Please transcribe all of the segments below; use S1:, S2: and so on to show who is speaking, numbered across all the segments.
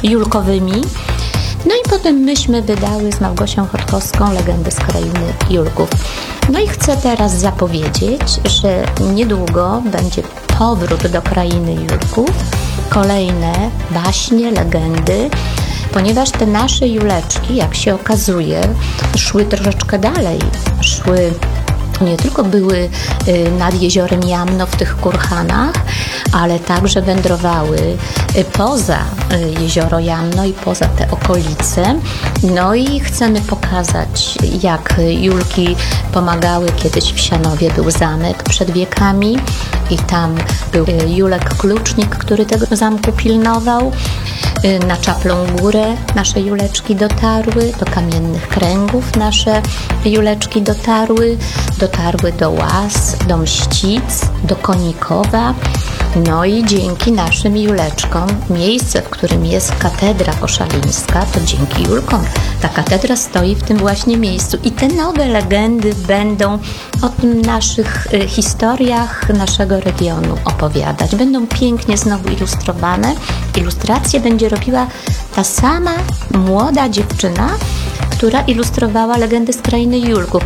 S1: julkowymi. No i potem myśmy wydały z Małgosią Chodkowską Legendy z krainy Julków. No i chcę teraz zapowiedzieć, że niedługo będzie powrót do krainy Julków, kolejne baśnie, legendy, ponieważ te nasze Juleczki, jak się okazuje, szły troszeczkę dalej. Nie tylko były nad jeziorem Jamno w tych kurhanach, ale także wędrowały poza jezioro Jamno i poza te okolice. No i chcemy pokazać, jak Julki pomagały. Kiedyś w Sianowie był zamek przed wiekami i tam był Julek Klucznik, który tego zamku pilnował. Na Czaplą Górę nasze Juleczki dotarły, do Kamiennych Kręgów nasze Juleczki dotarły do Łaz, do Mścic, do Konikowa. No i dzięki naszym Juleczkom, miejsce, w którym jest katedra koszalińska, to dzięki Julkom ta katedra stoi w tym właśnie miejscu. I te nowe legendy będą o tym naszych historiach naszego regionu opowiadać. Będą pięknie znowu ilustrowane. Ilustracje będzie robiła ta sama młoda dziewczyna, która ilustrowała Legendy z krainy Julków.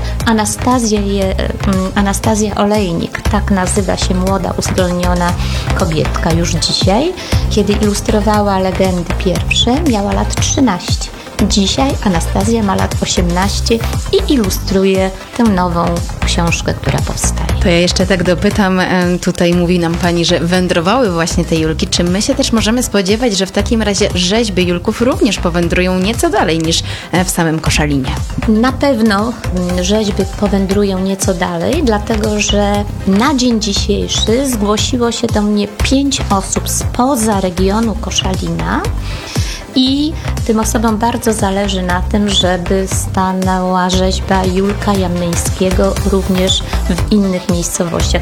S1: Anastazja Olejnik, tak nazywa się młoda, uzdolniona kobietka już dzisiaj. Kiedy ilustrowała legendy pierwsze, miała lat 13. Dzisiaj Anastazja ma lat 18 i ilustruje tę nową książkę, która powstaje.
S2: To ja jeszcze tak dopytam, tutaj mówi nam Pani, że wędrowały właśnie te Julki. Czy my się też możemy spodziewać, że w takim razie rzeźby Julków również powędrują nieco dalej niż w samym Koszalinie?
S1: Na pewno rzeźby powędrują nieco dalej, dlatego że na dzień dzisiejszy zgłosiło się do mnie 5 osób spoza regionu Koszalina. I tym osobom bardzo zależy na tym, żeby stanęła rzeźba Julka Jamneńskiego również w innych miejscowościach.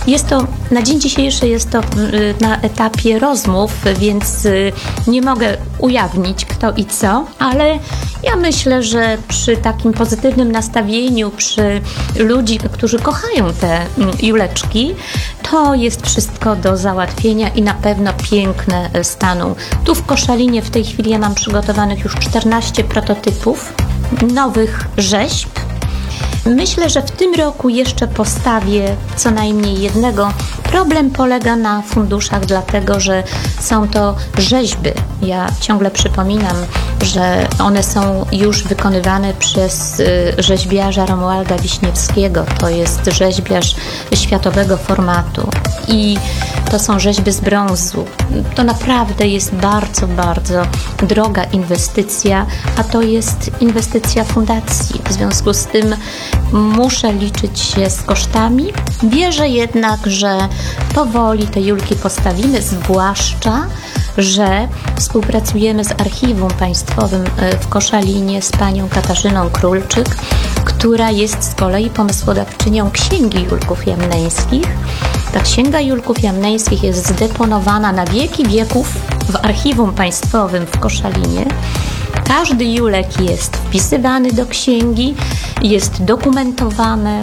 S1: Na dzień dzisiejszy jest to na etapie rozmów, więc nie mogę ujawnić kto i co, ale ja myślę, że przy takim pozytywnym nastawieniu, przy ludzi, którzy kochają te Juleczki, to jest wszystko do załatwienia i na pewno piękne staną. Tu w Koszalinie w tej chwili ja mam przygotowanych już 14 prototypów nowych rzeźb. Myślę, że w tym roku jeszcze postawię co najmniej jednego. Problem polega na funduszach, dlatego że są to rzeźby. Ja ciągle przypominam, że one są już wykonywane przez rzeźbiarza Romualda Wiśniewskiego. To jest rzeźbiarz światowego formatu i to są rzeźby z brązu. To naprawdę jest bardzo, bardzo droga inwestycja, a to jest inwestycja fundacji. W związku z tym muszę liczyć się z kosztami. Wierzę jednak, że powoli te Julki postawimy, zwłaszcza że współpracujemy z Archiwum Państwowym w Koszalinie z panią Katarzyną Królczyk, która jest z kolei pomysłodawczynią Księgi Julków Jamneńskich. Ta Księga Julków Jamneńskich jest zdeponowana na wieki wieków w Archiwum Państwowym w Koszalinie. Każdy Julek jest wpisywany do księgi, jest dokumentowane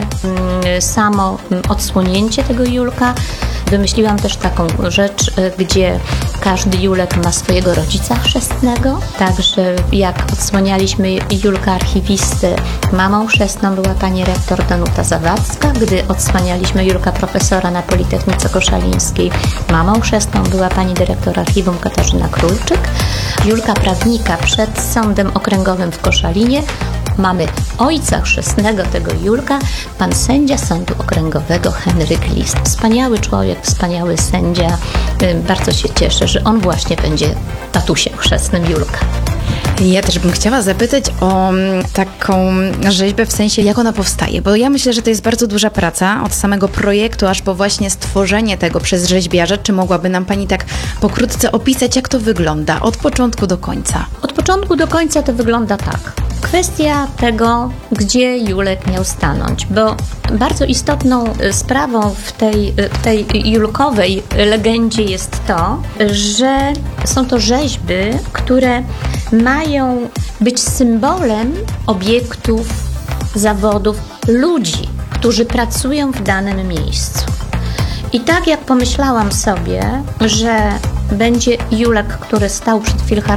S1: samo odsłonięcie tego Julka. Wymyśliłam też taką rzecz, gdzie każdy Julek ma swojego rodzica chrzestnego. Także jak odsłanialiśmy Julka archiwisty, mamą chrzestną była pani rektor Danuta Zawadzka. Gdy odsłanialiśmy Julka profesora na Politechnice Koszalińskiej, mamą chrzestną była pani dyrektor archiwum Katarzyna Królczyk. Julka prawnika przed Sądem Okręgowym w Koszalinie mamy ojca chrzestnego tego Julka, pan sędzia Sądu Okręgowego Henryk List. Wspaniały człowiek, wspaniały sędzia. Bardzo się cieszę, że on właśnie będzie tatusiem chrzestnym Julka.
S2: Ja też bym chciała zapytać o taką rzeźbę, w sensie jak ona powstaje, bo ja myślę, że to jest bardzo duża praca od samego projektu aż po właśnie stworzenie tego przez rzeźbiarza. Czy mogłaby nam Pani tak pokrótce opisać, jak to wygląda od początku do końca?
S1: Od początku do końca to wygląda tak. Kwestia tego, gdzie Julek miał stanąć, bo bardzo istotną sprawą w tej julkowej legendzie jest to, że są to rzeźby, które mają być symbolem obiektów, zawodów, ludzi, którzy pracują w danym miejscu. I tak jak pomyślałam sobie, że będzie Julek, który stał przed filharmonią,